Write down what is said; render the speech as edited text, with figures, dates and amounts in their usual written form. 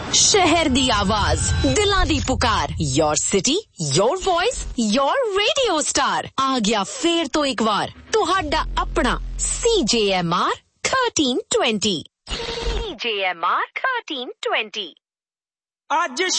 शहर दी आवाज, दिलां दी पुकार, your city, your voice, your radio star. आ गया फेर तो एक बार तुहाडा अपना CJMR 1320। CJMR 1320। आज